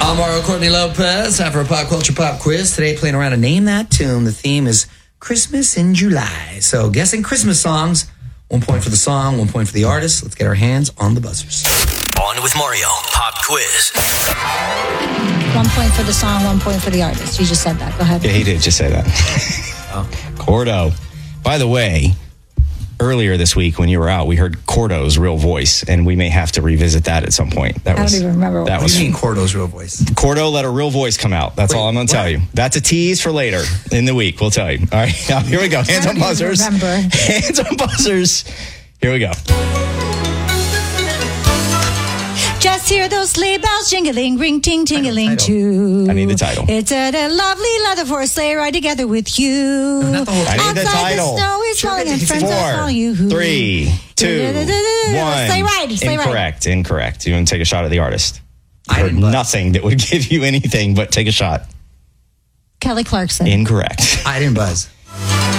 I'm Mario Courtney Lopez. Time for a pop culture pop quiz. Today, playing around to Name That Tune. The theme is Christmas in July. So, guessing Christmas songs. 1 point for the song, 1 point for the artist. Let's get our hands on the buzzers. On with Mario, pop quiz. 1 point for the song, 1 point for the artist. You just said that. Go ahead. Yeah, he did just say that. Cordo. By the way, earlier this week when you were out, we heard Cordo's real voice, and we may have to revisit that at some point. I don't even remember. What do you mean Cordo's real voice? Cordo let a real voice come out. That's all I'm going to tell you. That's a tease for later in the week. We'll tell you. All right, now here we go. Hands on buzzers. Hands on buzzers. Here we go. Just hear those sleigh bells jingling, ring, ting, tingling too. I need the title. It's a lovely leather for a sleigh ride together with you. I need the title. The snow is falling and friends are calling you. 3, 2, 1. Sleigh ride. Incorrect. You want to take a shot at the artist? I heard didn't buzz. nothing that would give you anything, but take a shot. Kelly Clarkson. Incorrect. I didn't buzz.